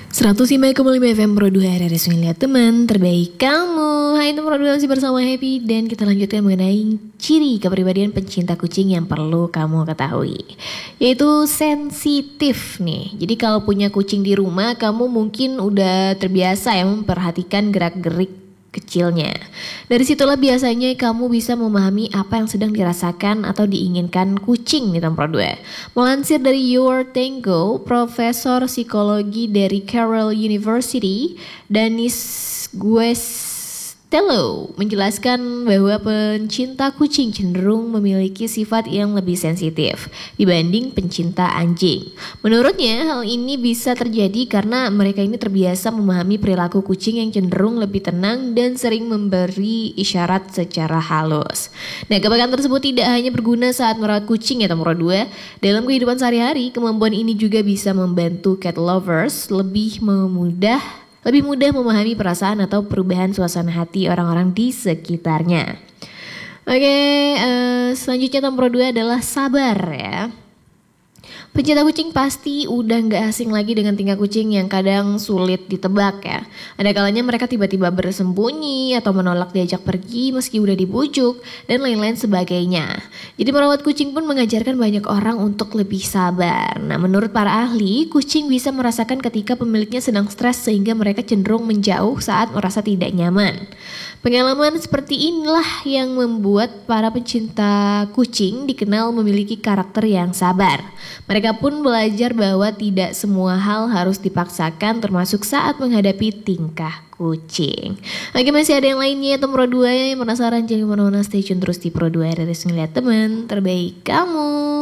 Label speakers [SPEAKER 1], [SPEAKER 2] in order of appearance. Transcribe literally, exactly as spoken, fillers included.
[SPEAKER 1] seratus lima koma lima F M Pro dua R R S Lihat Teman terbaik kamu. Hai teman Pro dua, masih bersama Happy. Dan kita lanjutkan mengenai ciri kepribadian pencinta kucing yang perlu kamu ketahui, yaitu sensitif nih. Jadi kalau punya kucing di rumah, kamu mungkin udah terbiasa ya memperhatikan gerak-gerik kecilnya. Dari situlah biasanya kamu bisa memahami apa yang sedang dirasakan atau diinginkan kucing nih teman Pro dua. Melansir dari Your Tango, Profesor Psikologi dari Carroll University, Danis Guestelo menjelaskan bahwa pencinta kucing cenderung memiliki sifat yang lebih sensitif dibanding pencinta anjing. Menurutnya, hal ini bisa terjadi karena mereka ini terbiasa memahami perilaku kucing yang cenderung lebih tenang dan sering memberi isyarat secara halus. Nah, kepekaan tersebut tidak hanya berguna saat merawat kucing ya teman dua. Dalam kehidupan sehari-hari, kemampuan ini juga bisa membantu cat lovers lebih memudah lebih mudah memahami perasaan atau perubahan suasana hati orang-orang di sekitarnya. Oke, uh, selanjutnya nomor dua adalah sabar ya. Pencinta kucing pasti udah gak asing lagi dengan tingkah kucing yang kadang sulit ditebak ya. Ada kalanya mereka tiba-tiba bersembunyi atau menolak diajak pergi meski udah dibujuk dan lain-lain sebagainya. Jadi merawat kucing pun mengajarkan banyak orang untuk lebih sabar. Nah, menurut para ahli, kucing bisa merasakan ketika pemiliknya sedang stres sehingga mereka cenderung menjauh saat merasa tidak nyaman. Pengalaman seperti inilah yang membuat para pencinta kucing dikenal memiliki karakter yang sabar. Mereka pun belajar bahwa tidak semua hal harus dipaksakan, termasuk saat menghadapi tingkah kucing. Oke, masih ada yang lainnya atau Pro dua yang penasaran? Jangan kemana-mana, stay tune terus di Pro dua R R S Lihat Teman terbaik kamu.